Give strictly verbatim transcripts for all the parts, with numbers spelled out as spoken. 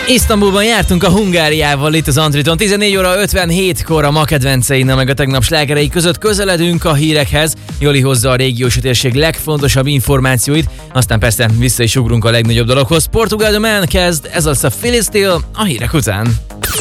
Isztambulban jártunk a Hungáriával itt az Antriton. tizennégy óra ötvenhétkor a ma kedvenceinnel meg a tegnap slágerei között közeledünk a hírekhez. Joli hozza a régiós térség legfontosabb információit, aztán persze vissza is ugrunk a legnagyobb dologhoz. Portugal The Man kezd, ez az a Philistine a hírek után.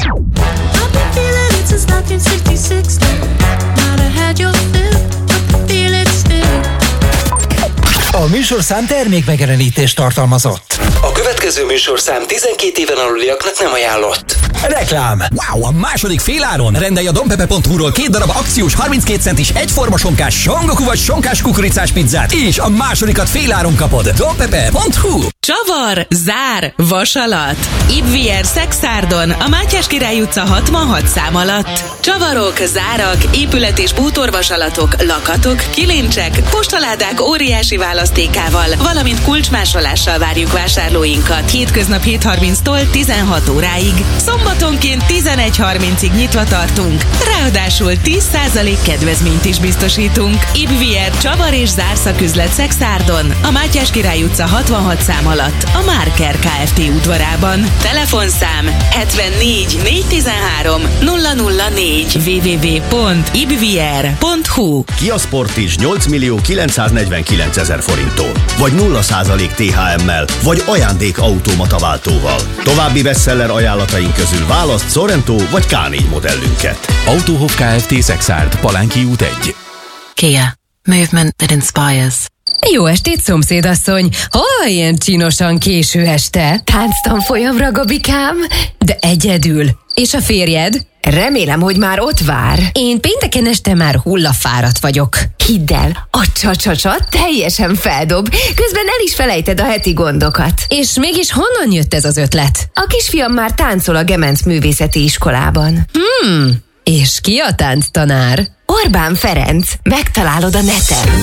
A műsorszám termékmegjelenítést tartalmazott. A következő műsorszám tizenkét éven aluliaknak nem ajánlott. Reklám. Wow, a második féláron rendelj a dompepe pont hu-ról két darab akciós harminckét centis egyforma sonkás songoku vagy sonkás kukoricás pizzát, és a másodikat féláron kapod. dompepe pont hu. Csavar, zár, vasalat. Ibvier Szexárdon, a Mátyás Király utca hatvanhat szám alatt. Csavarok, zárak, épület- és bútorvasalatok, lakatok, kilincsek, postaládák óriási választékával, valamint kulcsmásolással várjuk vásárlóinkat. Hétköznap hét harminctól tizenhat óráig. Szombatonként tizenegy harmincig nyitva tartunk. Ráadásul tíz százalék kedvezményt is biztosítunk. Ibvier Csavar és zárszaküzlet Szexárdon, a Mátyás Király utca hatvanhat szám alatt, a Márker Kft. Udvarában. Telefonszám hetvennégy négyszáztizenhárom nulla nulla négy double-u double-u double-u pont ibvier pont hu. Kia Sportage nyolc millió kilencszáznegyvenkilenc ezer forinttól, vagy nulla százalék té há emmel, vagy ajándék automataváltóval. További bestseller ajánlataink közül választ Sorento vagy ká négy modellünket. Autóhof Kft. Szexárd, Palánki út egy. Kia. Movement that inspires. Jó estét, szomszédasszony! Hol ilyen csinosan késő este? Tánctanfolyamra, Gabikám? De egyedül. És a férjed? Remélem, hogy már ott vár. Én pénteken este már hullafáradt vagyok. Hidd el, a csa-csa-csa teljesen feldob, közben el is felejted a heti gondokat. És mégis honnan jött ez az ötlet? A kisfiam már táncol a Gemenc Művészeti Iskolában. Hmm, és ki a tánctanár? Orbán Ferenc, megtalálod a neten.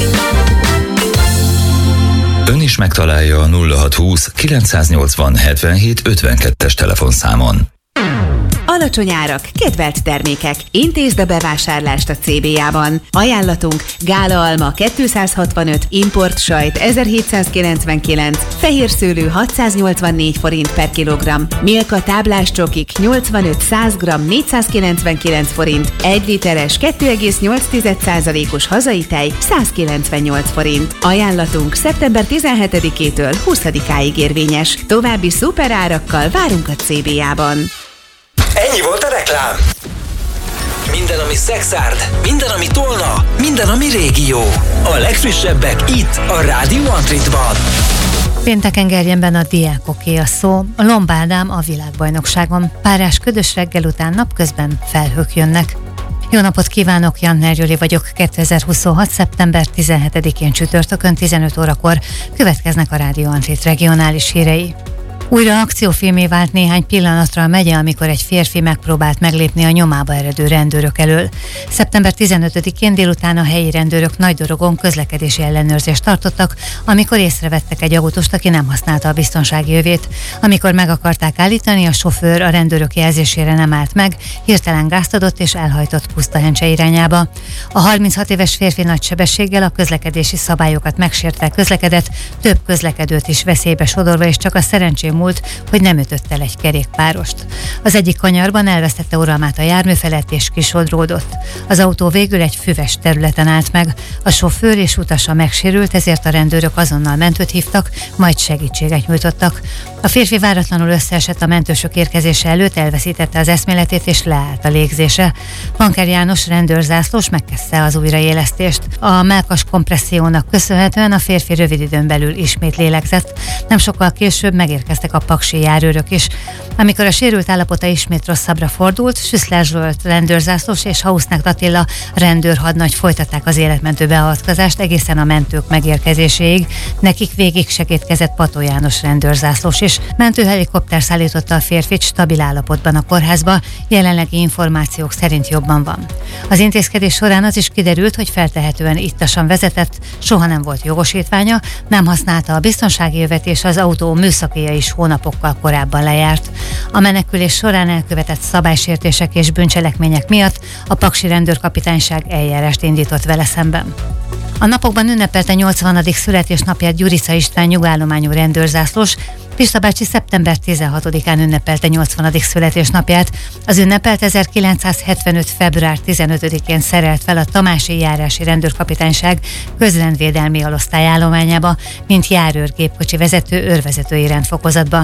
Ön is megtalálja a nulla hatszázhúsz kilencszáznyolcvan hetvenhét ötvenkettes telefonszámon. Alacsony árak, kedvelt termékek. Intézd a bevásárlást a cé bé á-ban. Ajánlatunk: gála alma kétszázhatvanöt, import sajt ezerhétszázkilencvenkilenc, fehér szőlő hatszáznyolcvannégy forint per kilogramm, Milka táblás csokik nyolcvanöt-száz gramm négyszázkilencvenkilenc forint, egy literes kettő egész nyolc százalékos hazai tej százkilencvennyolc forint. Ajánlatunk szeptember tizenhetedikétől huszadikáig érvényes. További szuperárakkal várunk a cé bé á-ban. Ennyi volt a reklám. Minden, ami Szexárd, minden, ami Tolna, minden, ami régió. A legfrissebbek itt, a Rádió Antritban. Pénteken Gerjenben a diákoké a szó. A Lombádám a világbajnokságon. Párás ködös reggel után napközben felhők jönnek. Jó napot kívánok, Jantner Gyuri vagyok. kétezer-huszonhat. szeptember tizenhetedikén csütörtökön tizenöt órakor következnek a Rádió Antrit regionális hírei. Újra akciófilmé vált néhány pillanatra a megye, amikor egy férfi megpróbált meglépni a nyomába eredő rendőrök elől. szeptember tizenötödikén délután a helyi rendőrök Nagydorogon közlekedési ellenőrzést tartottak, amikor észrevettek egy autóst, aki nem használta a biztonsági övét. Amikor meg akarták állítani, a sofőr a rendőrök jelzésére nem állt meg, hirtelen gázt adott és elhajtott Pusztahencse irányába. A harminchat éves férfi nagy sebességgel a közlekedési szabályokat megsértve közlekedett, több közlekedőt is veszélybe sodorva, és csak a szerencsém múlt, hogy nem ütött el egy kerékpárost. Az egyik kanyarban elvesztette uralmát a jármű felett és kisodródott. Az autó végül egy füves területen állt meg. A sofőr és utasa megsérült, ezért a rendőrök azonnal mentőt hívtak, majd segítséget nyújtottak. A férfi váratlanul összeesett a mentősök érkezése előtt, elveszítette az eszméletét és leállt a légzése. Panker János rendőrzászlós megkezdte az újraélesztést. A mellkas kompressziónak köszönhetően a férfi rövid időn belül ismét lélegzett. Nem sokkal később megérkeztek a paksi járőrök is. Amikor a sérült állapota ismét rosszabbra fordult, Süszler Zsolt rendőrzászlós és Hausznak Attila rendőrhadnagy folytatták az életmentő beavatkozást egészen a mentők megérkezéséig. Nekik végig segítkezett Pató János rendőrzászlós is. Mentőhelikopter szállította a férfit stabil állapotban a kórházba, jelenlegi információk szerint jobban van. Az intézkedés során az is kiderült, hogy feltehetően ittasan vezetett, soha nem volt jogosítványa, nem használta a biztonsági övet, és az autó műszakija is hónapokkal korábban lejárt. A menekülés során elkövetett szabálysértések és bűncselekmények miatt a paksi rendőrkapitányság eljárást indított vele szemben. A napokban ünnepelte nyolcvanadik születésnapját Gyurica István nyugállományú rendőrzászlós, Pista bácsi szeptember tizenhatodikán ünnepelte nyolcvanadik születésnapját. Az ünnepelt ezerkilencszázhetvenöt. február tizenötödikén szerelt fel a Tamási járási rendőrkapitányság közrendvédelmi alosztály állományába, mint járőr gépkocsi vezető őrvezetői rendfokozatba.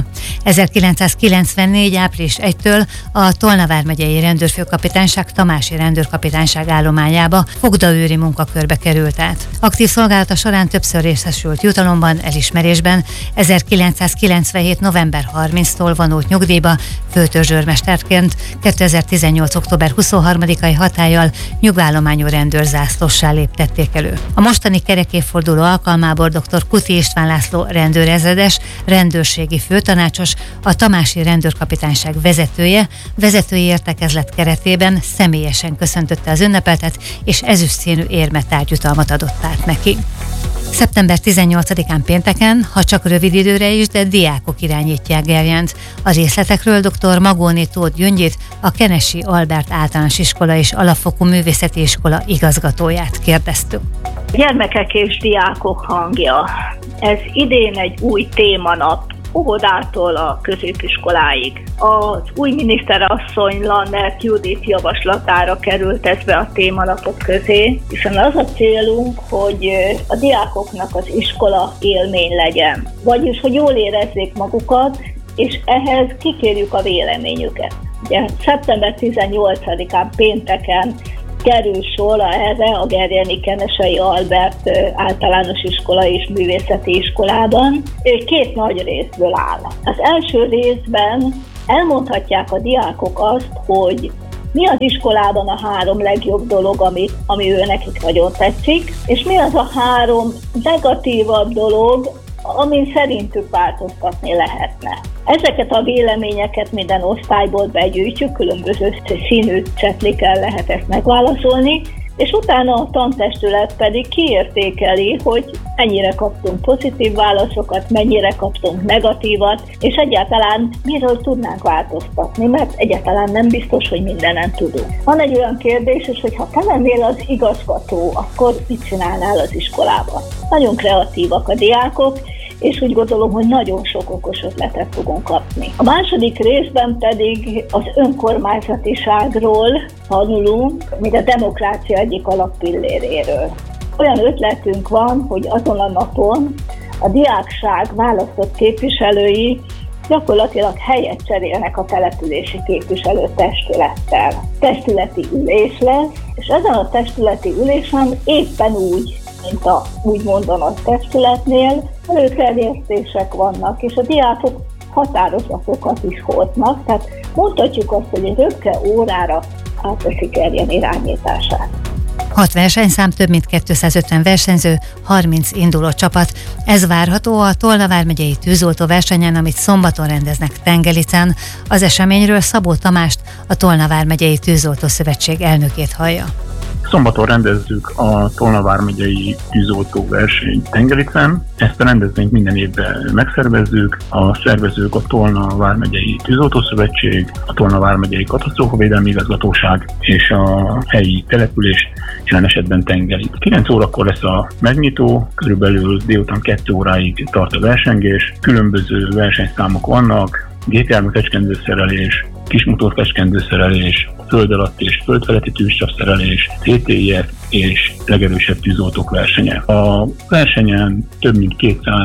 ezerkilencszázkilencvennégy. április elsejétől a Tolna vármegyei rendőrfőkapitányság Tamási rendőrkapitányság állományába fogdaőri munkakörbe került át. Aktív szolgálata során többször részesült jutalomban, elismerésben. ezerkilencszázkilencvenhét. november harmincadikántól vonult nyugdíjba főtörzsőrmesterként, kétezer-tizennyolc. október huszonharmadikai hatállyal nyugállományú rendőrzászlóssá léptették elő. A mostani kerekévforduló alkalmából dr. Kuti István László rendőrezredes, rendőrségi főtanácsos, a Tamási rendőrkapitányság vezetője, vezetői értekezlet keretében személyesen köszöntötte az ünnepeltet, és ezüstszínű érmetárgyutalmat adott át neki. szeptember tizennyolcadikán pénteken, ha csak rövid időre is, de diákok irányítják Gerjent. A részletekről dr. Magóni Tóth Gyöngyit, a Kenesi Albert Általános Iskola és Alapfokú Művészeti Iskola igazgatóját kérdeztük. Gyermekek és diákok hangja. Ez idén egy új témanap, óvodától a középiskoláig. Az új miniszterasszony Lannert Judit javaslatára került ez be a témanapok közé, hiszen az a célunk, hogy a diákoknak az iskola élmény legyen. Vagyis, hogy jól érezzék magukat, és ehhez kikérjük a véleményüket. Ugye, szeptember tizennyolcadikán pénteken kerül sor erre a gerjeni Kenesei Albert Általános Iskola és Művészeti Iskolában. Két nagy részből áll. Az első részben elmondhatják a diákok azt, hogy mi az iskolában a három legjobb dolog, ami, ami ő nekik nagyon tetszik, és mi az a három negatívabb dolog, amin szerintük változtatni lehetne. Ezeket a véleményeket minden osztályból begyűjtjük, különböző színű cetlikkel lehet ezt megválaszolni, és utána a tantestület pedig kiértékeli, hogy mennyire kaptunk pozitív válaszokat, mennyire kaptunk negatívat, és egyáltalán miről tudnánk változtatni, mert egyáltalán nem biztos, hogy mindenen tudunk. Van egy olyan kérdés, és hogy ha te lennél az igazgató, akkor mit csinálnál az iskolában? Nagyon kreatívak a diákok, és úgy gondolom, hogy nagyon sok okos ötletet fogunk kapni. A második részben pedig az önkormányzatiságról tanulunk, mint a demokrácia egyik alappilléréről. Olyan ötletünk van, hogy azon a napon a diákság választott képviselői gyakorlatilag helyet cserélnek a települési képviselőtestülettel. Testületi ülés lesz, és ezen a testületi ülésen éppen úgy, mint a úgy mondanak testületnél, előterjesztések vannak, és a diákok határozatokat is hoznak, tehát mondhatjuk azt, hogy egy röpke órára átveszik Gerjen irányítását. Hat versenyszám, több mint kétszázötven versenyző, harminc induló csapat. Ez várható a Tolna vármegyei tűzoltó versenyen, amit szombaton rendeznek Tengelicán. Az eseményről Szabó Tamást, a Tolna vármegyei tűzoltó szövetség elnökét hallja. Szombaton rendezzük a Tolna vármegyei tűzoltó versenyt Tengelicán. Ezt a rendezvényt minden évben megszervezzük. A szervezők a Tolna vármegyei tűzoltó szövetség, a Tolna vármegyei katasztrófavédelmi igazgatóság és a helyi település, jelen esetben Tengelic. kilenc órakor lesz a megnyitó, körülbelül délután kettő óráig tart a versengés. Különböző versenyszámok vannak, gépjármű fecskendőszerelés, kismotor fecskendőszerelés, föld alatt és földfeletti tűzcsapszerelés, té té i ef és legerősebb tűzoltók versenye. A versenyen több mint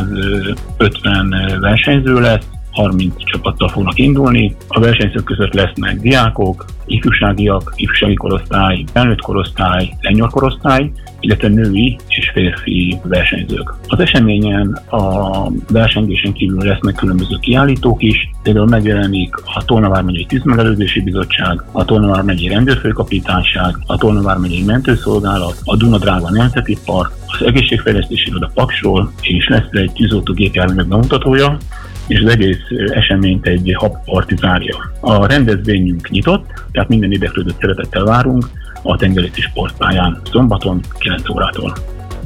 kétszázötven versenyző lesz, harminc csapattal fognak indulni. A versenyzők között lesznek diákok, ifjúságiak, ifjúsági korosztály, felnőtt korosztály, senior korosztály, illetve női és férfi versenyzők. Az eseményen a versengésen kívül lesznek különböző kiállítók is, például megjelenik a Tolna vármegyei Tűzmegelőzési Bizottság, a Tolna vármegyei Rendőrfőkapitányság, a Tolna vármegyei Mentőszolgálat, a Duna-Dráva Nemzeti Park, az Egészségfejlesztési Iroda Paksról, és lesz egy tűzoltó gépjárműnek bemutatója, és az egész eseményt egy habparti zárja. A rendezvényünk nyitott, tehát minden érdeklődőt szeretettel várunk a Tengelici sportpályán szombaton kilenc órától.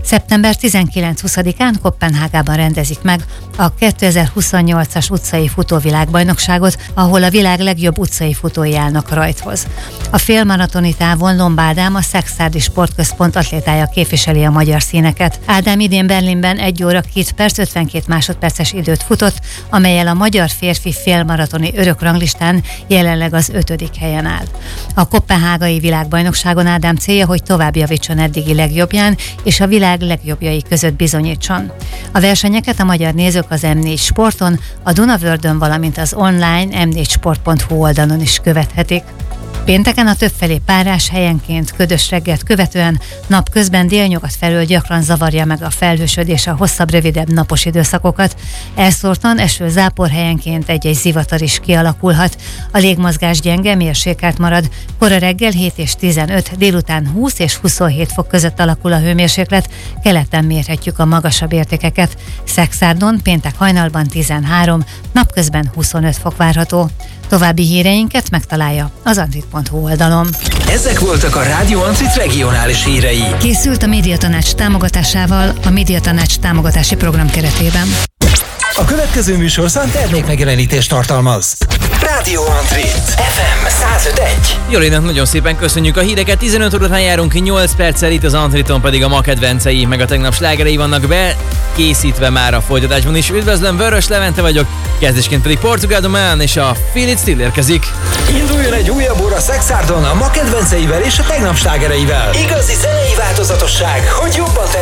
szeptember tizenkilenc-huszadikán Koppenhágában rendezik meg a kétezer-huszonnyolcas utcai futóvilágbajnokságot, ahol a világ legjobb utcai futói állnak rajthoz. A félmaratoni távon Lomb Ádám, a Szekszárdi Sportközpont atlétája képviseli a magyar színeket. Ádám idén Berlinben egy óra két perc ötvenkét másodperces időt futott, amellyel a magyar férfi félmaratoni örökranglistán jelenleg az ötödik helyen áll. A koppenhágai világbajnokságon Ádám célja, hogy tovább javítson eddigi legjobbján, és a világ legjobbjai között bizonyítson. A versenyeket a magyar nézők az em négy Sporton, a Dunavördön, valamint az online em négy sport pont hu oldalon is követhetik. Pénteken a többfelé párás, helyenként ködös reggelt követően napközben délnyugat felől gyakran zavarja meg a felhősödés a hosszabb, rövidebb napos időszakokat. Elszórtan eső, zápor, helyenként egy-egy zivatar is kialakulhat. A légmozgás gyenge, mérsékelt marad. Kora reggel hét és tizenöt, délután húsz és huszonhét fok között alakul a hőmérséklet, keleten mérhetjük a magasabb értékeket. Szekszárdon péntek hajnalban tizenhárom, napközben huszonöt fok várható. További híreinket megtalálja az antrit pont hu oldalon. Ezek voltak a Rádió Antrit regionális hírei. Készült a Médiatanács támogatásával a Médiatanács támogatási program keretében. A következő műsorszám termékmegjelenítést tartalmaz. Rádió Antrit ef em száz öt egy. Jolinak nagyon szépen köszönjük a híreket. tizenöt órátán járunk nyolc perccel, itt az Antriton pedig a ma kedvencei, meg a tegnap slágerei vannak be, készítve már a folytatásban is. Üdvözlöm, Vörös Levente vagyok, kezdésként pedig Portugál Domán és a Feel It Still érkezik. Induljon egy újabb óra Szexárdon a ma kedvenceivel és a tegnap slágereivel. Igazi zenei változatosság, hogy jobban